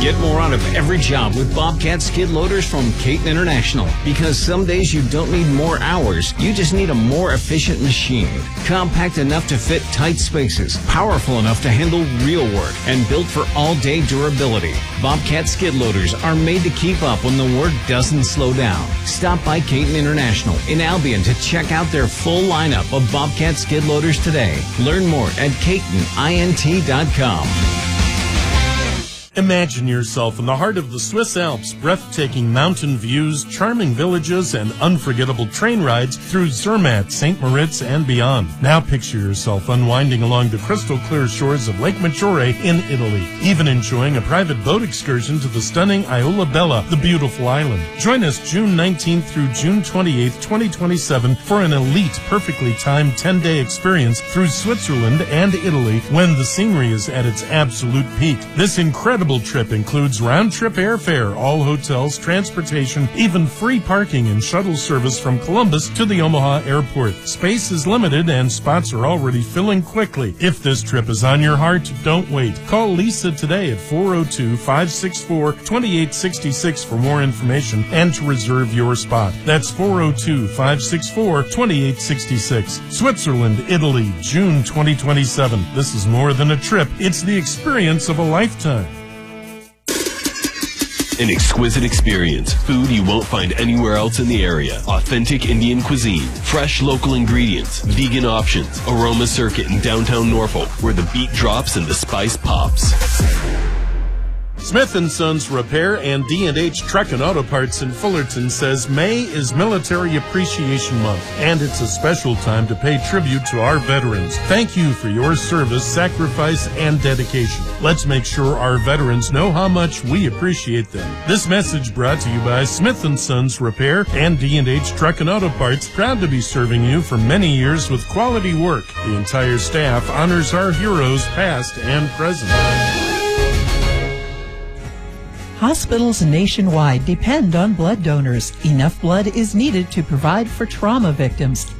Get more out of every job with Bobcat skid loaders from Caton International. Because some days you don't need more hours, you just need a more efficient machine. Compact enough to fit tight spaces, powerful enough to handle real work, and built for all-day durability. Bobcat skid loaders are made to keep up when the work doesn't slow down. Stop by Caton International in Albion to check out their full lineup of Bobcat skid loaders today. Learn more at CatonInt.com. Imagine yourself in the heart of the Swiss Alps, breathtaking mountain views, charming villages, and unforgettable train rides through Zermatt, St. Moritz, and beyond. Now picture yourself unwinding along the crystal clear shores of Lake Maggiore in Italy, even enjoying a private boat excursion to the stunning Isola Bella, the beautiful island. Join us June 19th through June 28th, 2027 for an elite, perfectly timed 10-day experience through Switzerland and Italy when the scenery is at its absolute peak. This incredible trip includes round-trip airfare, all hotels, transportation, even free parking and shuttle service from Columbus to the Omaha airport. Space is limited and spots are already filling quickly. If this trip is on your heart, don't wait. Call Lisa today at 402-564-2866 for more information and to reserve your spot. That's 402-564-2866. Switzerland, Italy, June 2027. This is more than a trip. It's the experience of a lifetime. An exquisite experience. Food you won't find anywhere else in the area. Authentic Indian cuisine. Fresh local ingredients. Vegan options. Aroma Circuit in downtown Norfolk, where the beat drops and the spice pops. Smith & Sons Repair and D&H Truck and Auto Parts in Fullerton says May is Military Appreciation Month, and it's a special time to pay tribute to our veterans. Thank you for your service, sacrifice, and dedication. Let's make sure our veterans know how much we appreciate them. This message brought to you by Smith & Sons Repair and D&H Truck and Auto Parts, proud to be serving you for many years with quality work. The entire staff honors our heroes past and present. Hospitals nationwide depend on blood donors. Enough blood is needed to provide for trauma victims.